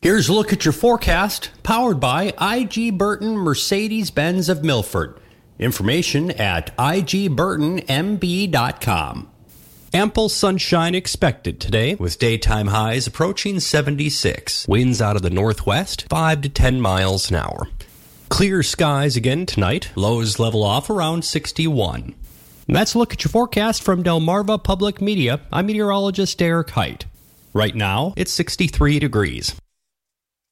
Here's a look at your forecast, powered by I.G. Burton Mercedes-Benz of Milford. Information at igburtonmb.com. Ample sunshine expected today, with daytime highs approaching 76. Winds out of the northwest, 5 to 10 miles an hour. Clear skies again tonight. Lows level off around 61. And that's a look at your forecast from Delmarva Public Media. I'm meteorologist Derek Height. Right now, it's 63 degrees.